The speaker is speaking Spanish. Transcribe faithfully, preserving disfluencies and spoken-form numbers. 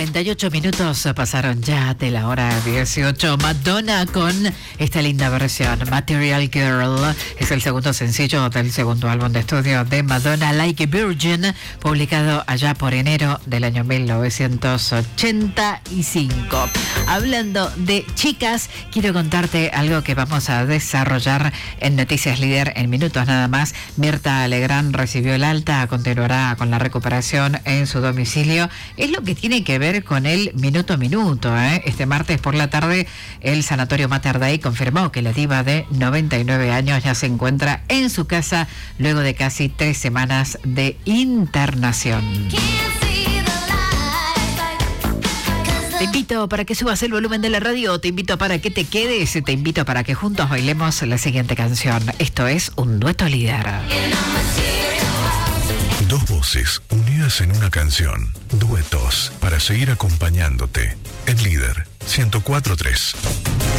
cuarenta y ocho minutos pasaron ya de la hora dieciocho. Madonna con esta linda versión, Material Girl. Es el segundo sencillo del segundo álbum de estudio de Madonna, Like a Virgin, publicado allá por enero del año mil novecientos ochenta y cinco. Hablando de chicas, quiero contarte algo que vamos a desarrollar en Noticias Líder en minutos nada más. Mirta Legrand recibió el alta, continuará con la recuperación en su domicilio. Es lo que tiene que ver con el minuto a minuto, ¿eh? Este martes por la tarde, el Sanatorio Mater Dei confirmó que la diva de noventa y nueve años ya se encuentra en su casa luego de casi tres semanas de internación. Te invito para que subas el volumen de la radio, te invito para que te quedes, te invito para que juntos bailemos la siguiente canción. Esto es un dueto líder. Dos voces unidas en una canción. Duetos para seguir acompañándote. En Líder ciento cuatro punto tres.